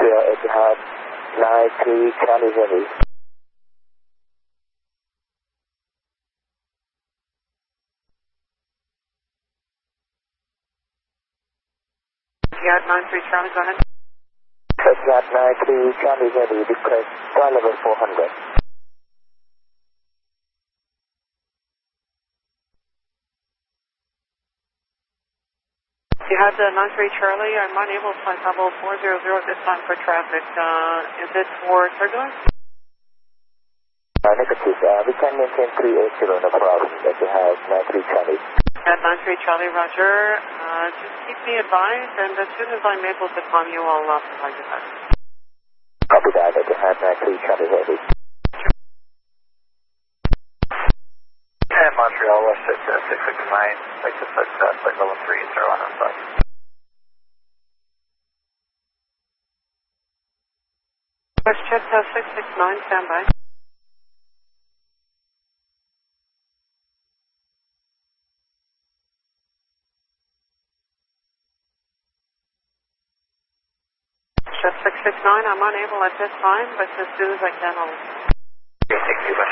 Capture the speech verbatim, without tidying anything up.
Montreal, Etihad, nine three Charlie Heavy. Etihad nine three Charlie, go ahead. Etihad nine three Charlie Heavy, request flight level four hundred. Etihad uh, nine three Charlie, I'm unable to flight level four hundred at this time for traffic. Uh, is it for turbulence? Uh, negative, uh, we can maintain three eighty, no problem. Etihad nine three Charlie. At nine three Charlie, roger. Uh, just keep me advised, and as soon as I'm able to calm you, I'll uh, provide you back. Copy that, Etihad nine three Charlie Heavy. And Montreal, West at uh, six six nine, like just at uh, flight level three zero on outside. WestJet uh, six six nine, stand by. Jet six six nine, I'm unable at this time, but as soon as I can, I'll... Okay, thank you, bye.